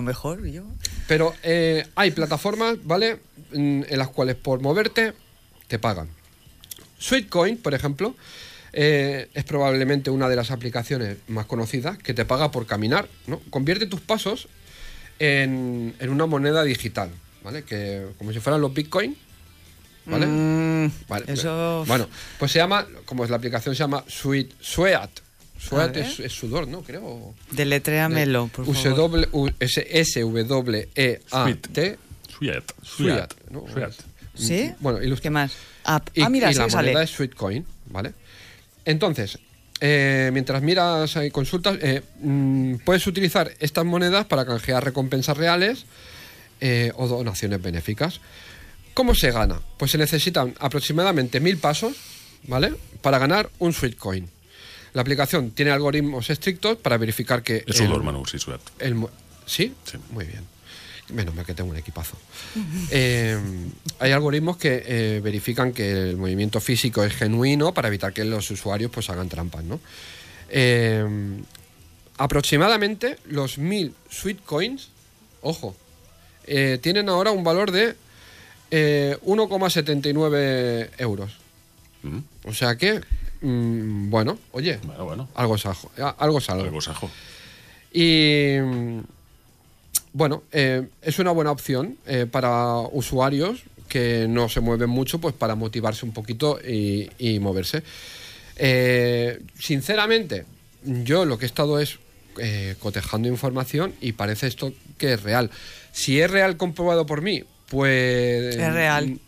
mejor yo. Pero hay plataformas, ¿vale? En las cuales por moverte te pagan. Sweetcoin, por ejemplo, es probablemente una de las aplicaciones más conocidas que te paga por caminar, ¿no? Convierte tus pasos en una moneda digital, ¿vale? Que como si fueran los Bitcoin, ¿vale? Vale. Eso... Bueno, pues se llama, como es la aplicación, se llama Sweat. Sweat es sudor, ¿no? Creo. Deletréamelo, por favor. S-W-E-A-T. Sweat. ¿no? ¿Sí? Bueno, ¿Qué más? y Mira, sí la sale. moneda es Sweetcoin, ¿vale? Entonces, mientras miras y consultas, puedes utilizar estas monedas para canjear recompensas reales o donaciones benéficas. ¿Cómo se gana? Pues se necesitan aproximadamente 1000 pasos, ¿vale? Para ganar un Sweetcoin. La aplicación tiene algoritmos estrictos para verificar que... Es sudor, Manu, sí, Sweat. ¿Sí? Sí. Muy bien. Menos mal que tengo un equipazo. Hay algoritmos que verifican que el movimiento físico es genuino para evitar que los usuarios pues hagan trampas, ¿no? Aproximadamente los 1000 Sweetcoins, ojo, tienen ahora un valor de 1,79 euros. O sea que, bueno, oye, bueno. Algo es algo. Algo es algo. Y... bueno, es una buena opción para usuarios que no se mueven mucho, pues para motivarse un poquito y moverse. Sinceramente, yo lo que he estado es cotejando información y parece esto que es real. Si es real comprobado por mí, pues... Es real.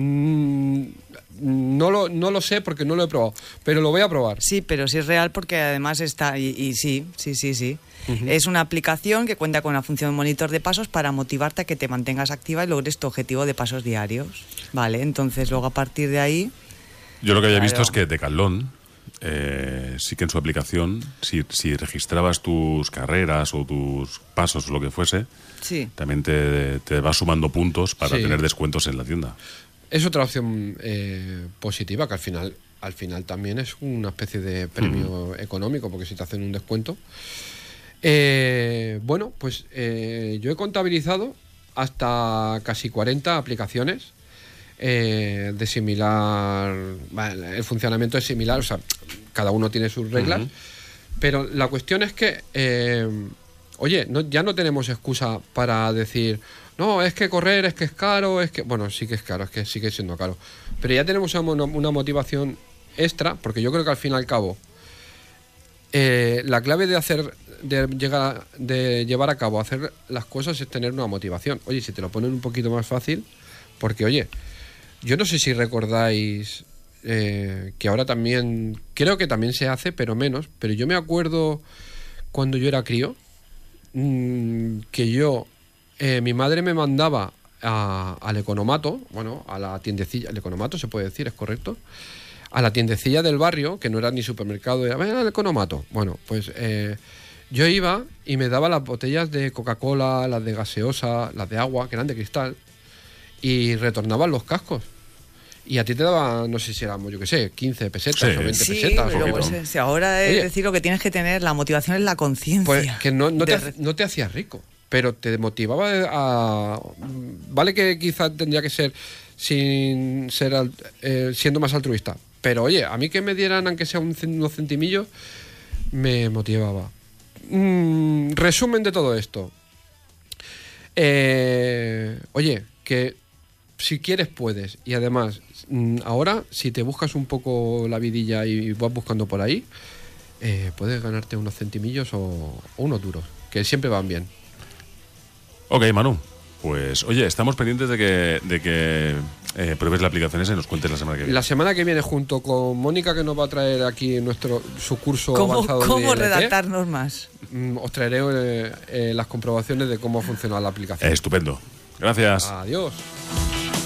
No lo sé porque no lo he probado, pero lo voy a probar. Sí, pero sí es real porque además está... Y sí. Uh-huh. Es una aplicación que cuenta con una función de monitor de pasos para motivarte a que te mantengas activa y logres tu objetivo de pasos diarios. Vale, entonces luego a partir de ahí... Yo lo que había visto es que Decathlon sí que en su aplicación, si registrabas tus carreras o tus pasos o lo que fuese, sí, también te va sumando puntos para tener descuentos en la tienda. Es otra opción positiva, que al final también es una especie de premio económico, porque si te hacen un descuento... bueno, pues yo he contabilizado hasta casi 40 aplicaciones de similar... Bueno, el funcionamiento es similar, o sea, cada uno tiene sus reglas, pero la cuestión es que, oye, ya no tenemos excusa para decir, no, es que correr, es que es caro, es que... Bueno, sí que es caro, es que sigue siendo caro, pero ya tenemos una motivación extra, porque yo creo que al fin y al cabo la clave de llevar a cabo hacer las cosas es tener una motivación. Oye, si te lo ponen un poquito más fácil, porque oye, yo no sé si recordáis que ahora también, creo que también se hace, pero menos, pero yo me acuerdo cuando yo era crío, que yo, mi madre me mandaba al economato, bueno, a la tiendecilla, el economato se puede decir, ¿es correcto? A la tiendecilla del barrio, que no era ni supermercado, era el economato. Bueno, pues yo iba y me daba las botellas de Coca-Cola, las de gaseosa, las de agua, que eran de cristal, y retornaban los cascos. Y a ti te daban, no sé si éramos, yo qué sé, 15 pesetas o 20 pesetas. Pero pues, ahora es decir, lo que tienes que tener, la motivación es la conciencia. Pues que no te hacías rico, pero te motivaba a... Vale que quizás tendría que ser sin ser siendo más altruista, pero oye, a mí que me dieran aunque sea unos centimillos me motivaba. Resumen de todo esto. Oye, que si quieres puedes, y además ahora si te buscas un poco la vidilla y vas buscando por ahí, puedes ganarte unos centimillos o unos duros, que siempre van bien. Ok, Manu, pues oye, estamos pendientes de que pruebes la aplicación esa y nos cuentes la semana que viene. La semana que viene, junto con Mónica, que nos va a traer aquí su curso avanzado de ¿Cómo ILT, redactarnos más? Os traeré las comprobaciones de cómo ha funcionado la aplicación. Estupendo. Gracias. Adiós.